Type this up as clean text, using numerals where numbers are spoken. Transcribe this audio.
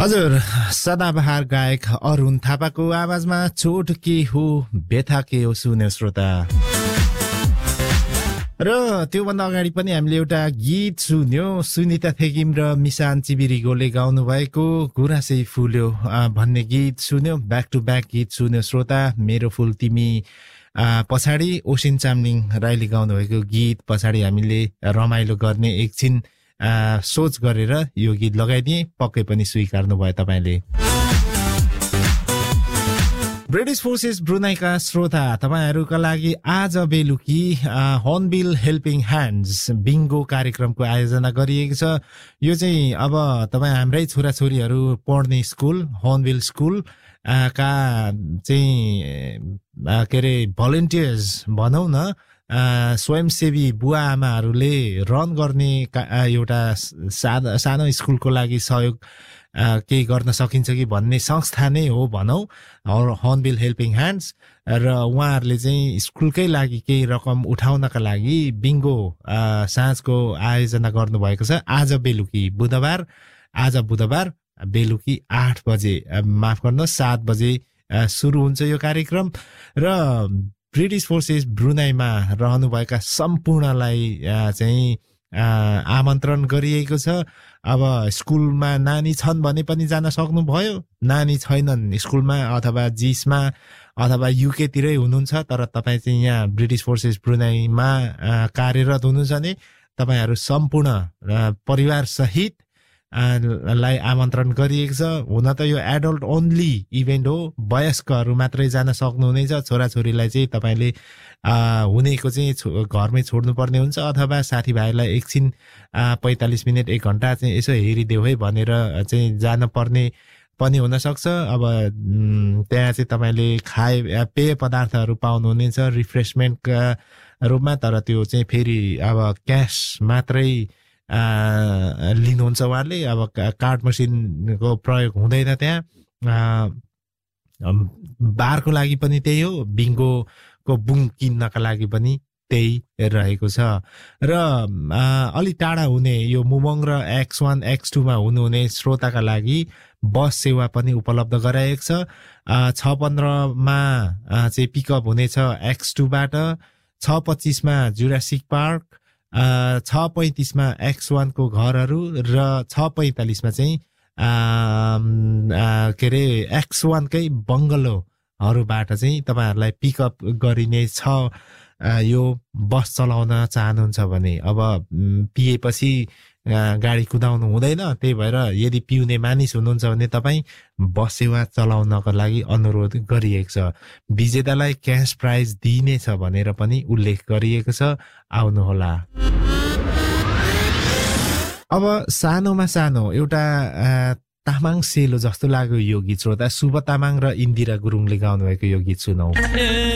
हजुर, सदाबहार गायक अरुण थापाको आवाजमा चोट के हो व्यथा के हो सुन्यो श्रोता। र त्योभन्दा अगाडि पनि हामीले एउटा गीत सुन्यो, सुनिता थेगिम र मिसान चिबिरिगोले गाउनु भएको गुराँसै फुल्यो भन्ने गीत सुन्यो। ब्याक टु ब्याक गीत सुन्यो श्रोता। मेरो फुल तिमी पछाडि ओसिन चामलिङ राईले गाउनु भएको गीत पछाडि हामीले रमाइलो गर्ने एकछिन सोच गरेर यो गीत लगाइदिए, पक्कै पनि स्वीकार्नु भयो तपाईले। ब्रिटिश फोर्सेस ब्रुनाईका श्रोता, तपाईहरूका लागि आज बेलुकी हर्नबिल हेल्पिङ ह्यान्ड्स बिङ्गो कार्यक्रमको आयोजना गरिएको छ। यो चाहिँ अब तपाईँ हाम्रै छोराछोरीहरू पढ्ने स्कुल हर्नबिल स्कुल का चाहिँ के अरे भलन्टियर्स भनौँ न, स्वयंसेवी बुवा आमाहरूले रन गर्ने एउटा सानो स्कुलको लागि सहयोग केही गर्न सकिन्छ कि भन्ने संस्था नै हो भनौँ हर्नबिल हेल्पिङ ह्यान्ड्स। र उहाँहरूले चाहिँ स्कुलकै लागि केही रकम उठाउनका लागि बिङ्गो साँझको आयोजना गर्नुभएको छ। आज बुधबार बेलुकी 8 बजे, माफ गर्नुहोस् 7 बजे सुरु हुन्छ यो कार्यक्रम। र ब्रिटिश फोर्सेस ब्रुनाईमा रहनुभएका सम्पूर्णलाई चाहिँ आमन्त्रण गरिएको छ। अब स्कुलमा नानी छन् भने पनि जान सक्नुभयो, नानी छैनन् स्कुलमा अथवा जिसमा अथवा युके तिरै हुनुहुन्छ तर तपाईँ चाहिँ यहाँ ब्रिटिश फोर्सेस ब्रुनाईमा कार्यरत हुनुहुन्छ भने तपाईँहरू सम्पूर्ण परिवार सहित लाई आमन्त्रण गरिएको छ। हुन त यो एडल्ट ओन्ली इभेन्ट हो, वयस्कहरू मात्रै जान सक्नुहुनेछ। छोराछोरीलाई चाहिँ तपाईँले हुनेको चाहिँ घरमै छोड्नुपर्ने हुन्छ अथवा साथीभाइलाई एकछिन 45 मिनट 1 घन्टा चाहिँ यसो हेरिदेऊ है भनेर चाहिँ जानुपर्ने पनि हुनसक्छ। अब त्यहाँ चाहिँ तपाईँले पेय पदार्थहरू पाउनुहुनेछ रिफ्रेसमेन्टका रूपमा, तर त्यो चाहिँ फेरि अब क्यास मात्रै लिनुहुन्छ उहाँले। अब कार्ड मसिनको प्रयोग हुँदैन त्यहाँ। बारको लागि पनि त्यही हो, बिङ्गोको बुङ किन्नका लागि पनि त्यही रहेको छ। र अलि टाढा हुने यो मुमोङ र X1 X2 मा हुनुहुने श्रोताका लागि बस सेवा पनि उपलब्ध गराएको छ। 6:15 मा चाहिँ पिकअप हुनेछ X2 बाट, 6:25 मा जुरासिक पार्क, 6:35 मा X1 को घरहरू र 6:45 मा चाहिँ के अरे X1 कै बङ्गलोहरूबाट चाहिँ तपाईँहरूलाई पिकअप गरिने छ। यो बस चलाउन चाहनुहुन्छ भने अब पिएपछि गाडी कुदाउनु हुँदैन, त्यही भएर यदि पिउने मानिस हुनुहुन्छ भने तपाईँ बस सेवा चलाउनको लागि अनुरोध गरिएको छ। विजेतालाई क्यास प्राइज दिइनेछ भनेर पनि उल्लेख गरिएको छ, आउनुहोला। अब सानोमा सानो एउटा तामाङ सेलो जस्तो लाग्यो यो गीत श्रोता। शुभ तामाङ र इन्दिरा गुरुङले गाउनु भएको यो गीत सुनौ।